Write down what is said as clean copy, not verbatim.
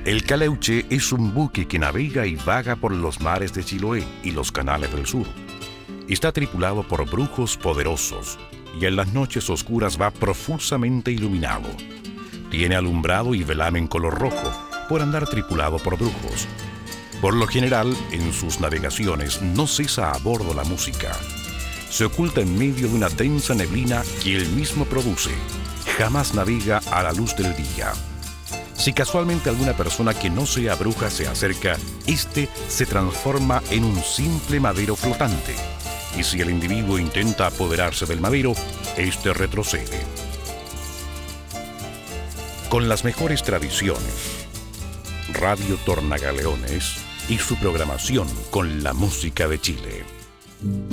El Caleuche es un buque que navega y vaga por los mares de Chiloé y los canales del sur. Está tripulado por brujos poderosos y en las noches oscuras va profusamente iluminado. Tiene alumbrado y velamen color rojo por andar tripulado por brujos. Por lo general, en sus navegaciones no cesa a bordo la música. Se oculta en medio de una densa neblina que él mismo produce. Jamás navega a la luz del día. Si casualmente alguna persona que no sea bruja se acerca, este se transforma en un simple madero flotante. Y si el individuo intenta apoderarse del madero, este retrocede. Con las mejores tradiciones, Radio Tornagaleones y su programación con la música de Chile.